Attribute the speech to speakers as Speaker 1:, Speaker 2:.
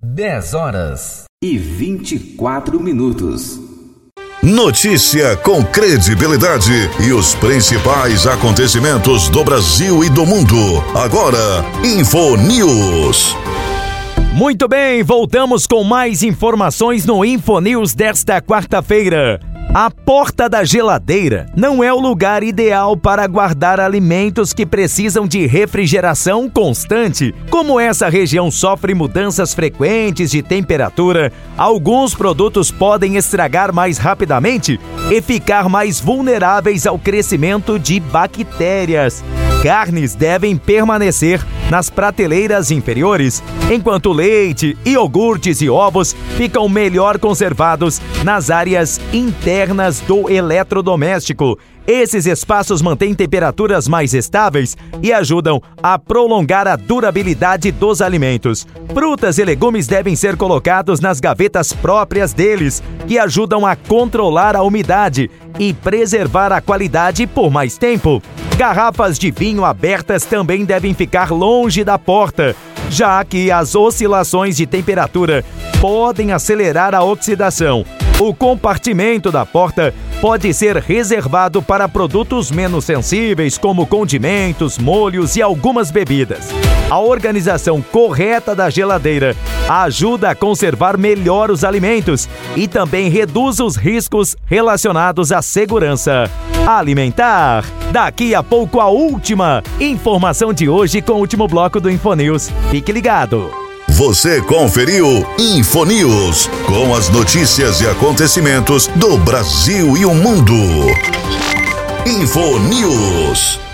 Speaker 1: 10h24.
Speaker 2: Notícia com credibilidade e os principais acontecimentos do Brasil e do mundo. Agora, InfoNews.
Speaker 3: Muito bem, voltamos com mais informações no InfoNews desta quarta-feira. A porta da geladeira não é o lugar ideal para guardar alimentos que precisam de refrigeração constante. Como essa região sofre mudanças frequentes de temperatura, alguns produtos podem estragar mais rapidamente e ficar mais vulneráveis ao crescimento de bactérias. Carnes devem permanecer nas prateleiras inferiores, enquanto leite, iogurtes e ovos ficam melhor conservados nas áreas internas do eletrodoméstico. Esses espaços mantêm temperaturas mais estáveis e ajudam a prolongar a durabilidade dos alimentos. Frutas e legumes devem ser colocados nas gavetas próprias deles, que ajudam a controlar a umidade e preservar a qualidade por mais tempo. Garrafas de vinho abertas também devem ficar longe da porta, já que as oscilações de temperatura podem acelerar a oxidação. O compartimento da porta pode ser reservado para produtos menos sensíveis, como condimentos, molhos e algumas bebidas. A organização correta da geladeira ajuda a conservar melhor os alimentos e também reduz os riscos relacionados à segurança alimentar. Daqui a pouco a última informação de hoje com o último bloco do InfoNews. Fique ligado.
Speaker 2: Você conferiu InfoNews, com as notícias e acontecimentos do Brasil e o mundo. InfoNews.